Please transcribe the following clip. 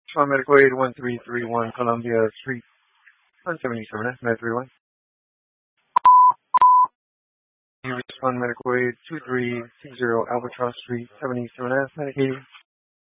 Sean Medical Aid 1331 Columbia Street, 177 931. You respond Medical Aid 2320 Albatross Street, 77F, Medicaid.